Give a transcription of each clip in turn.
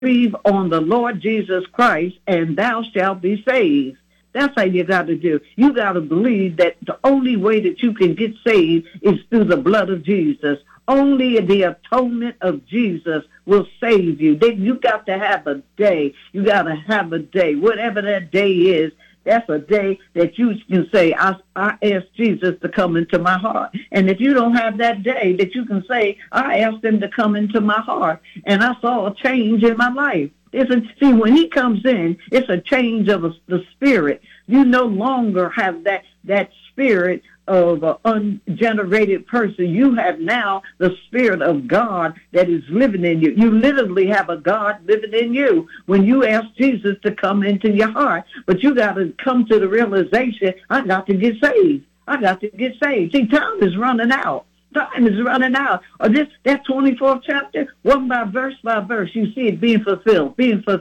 believe on the Lord Jesus Christ, and thou shalt be saved. That's how you got to do. You got to believe that the only way that you can get saved is through the blood of Jesus. Only the atonement of Jesus will save you. You got to have a day. You got to have a day. Whatever that day is, that's a day that you can say, I asked Jesus to come into my heart. And if you don't have that day that you can say, I asked him to come into my heart, and I saw a change in my life. See, when he comes in, it's a change of the spirit. You no longer have that spirit of an ungenerated person. You have now the Spirit of God that is living in you. You literally have a God living in you when you ask Jesus to come into your heart. But you got to come to the realization, I got to get saved. I got to get saved. See, time is running out. Time is running out. Or that 24th chapter, one by verse, you see it being fulfilled.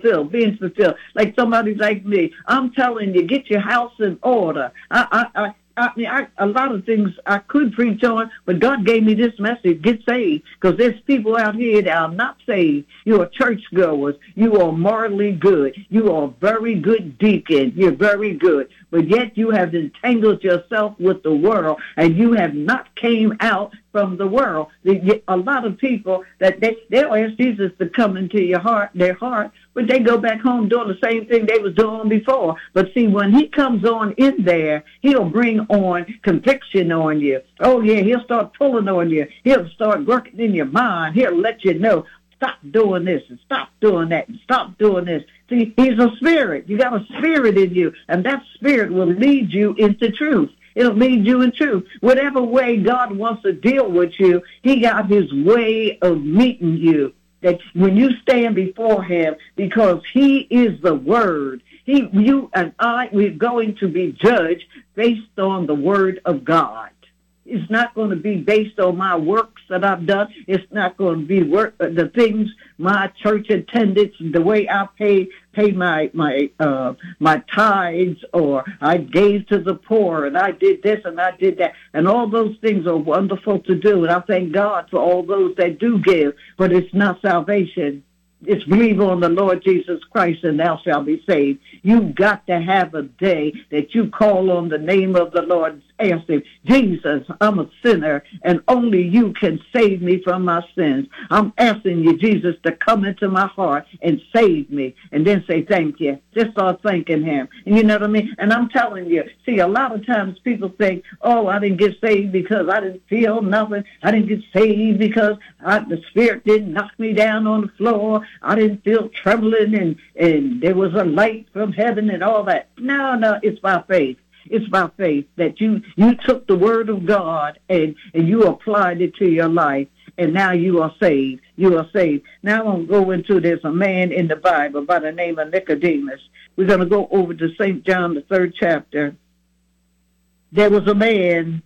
Like somebody like me. I'm telling you, get your house in order. A lot of things I could preach on, but God gave me this message: get saved, because there's people out here that are not saved. You are churchgoers. You are morally good. You are a very good deacon. You're very good, but yet you have entangled yourself with the world, and you have not came out from the world. A lot of people that they'll ask Jesus to come into their heart, but they go back home doing the same thing they was doing before. But see, when he comes on in there, he'll bring on conviction on you. Oh yeah, he'll start pulling on you. He'll start working in your mind. He'll let you know, stop doing this and stop doing that and stop doing this. See, he's a spirit. You got a spirit in you, and that spirit will lead you into truth. It'll lead you in truth. Whatever way God wants to deal with you, he got his way of meeting you. That when you stand before him, because he is the word, you and we're going to be judged based on the word of God. It's not going to be based on my works that I've done. It's not going to be the things my church attendance, the way I pay my tithes, or I gave to the poor, and I did this and I did that, and all those things are wonderful to do, and I thank God for all those that do give. But it's not salvation. It's believe on the Lord Jesus Christ, and thou shalt be saved. You've got to have a day that you call on the name of the Lord, ask him, Jesus, I'm a sinner, and only you can save me from my sins. I'm asking you, Jesus, to come into my heart and save me, and then say thank you. Just start thanking him. And you know what I mean? And I'm telling you, see, a lot of times people think, oh, I didn't get saved because I didn't feel nothing. I didn't get saved because the Spirit didn't knock me down on the floor. I didn't feel trembling, and there was a light from heaven and all that. No, it's by faith. It's by faith that you took the word of God and you applied it to your life, and now you are saved. You are saved. Now I'm going to go into, there's a man in the Bible by the name of Nicodemus. We're going to go over to St. John, the 3rd chapter. There was a man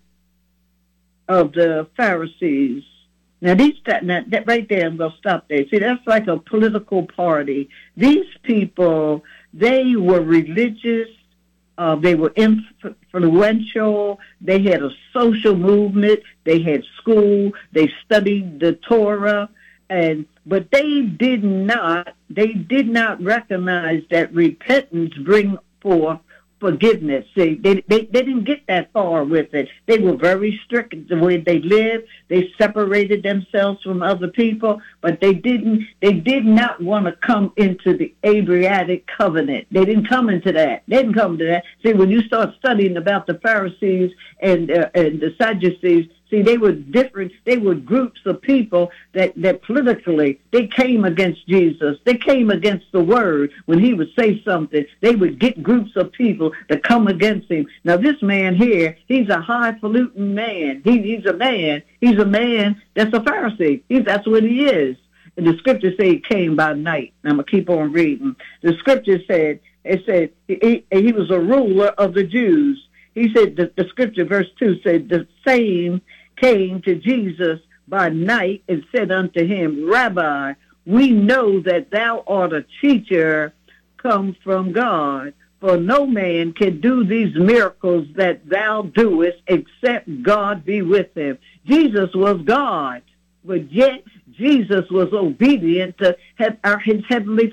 of the Pharisees. Now, that right there, I'm going to stop there. See, that's like a political party. These people, they were religious. They were influential. They had a social movement. They had school. They studied the Torah, but they did not recognize that repentance bring forth forgiveness. See, they didn't get that far with it. They were very strict in the way they lived. They separated themselves from other people, but they did not want to come into the Abrahamic covenant. They didn't come into that. They didn't come to that. See, when you start studying about the Pharisees and the Sadducees, see, they were different. They were groups of people that politically, they came against Jesus. They came against the word. When he would say something, they would get groups of people to come against him. Now, this man here, he's a highfalutin man. He's a man. He's a man that's a Pharisee. That's what he is. And the scripture said he came by night. I'm going to keep on reading. The scripture said, he was a ruler of the Jews. He said, the scripture, verse 2, said, the same came to Jesus by night and said unto him, Rabbi, we know that thou art a teacher come from God, for no man can do these miracles that thou doest except God be with him. Jesus was God, but yet Jesus was obedient to his heavenly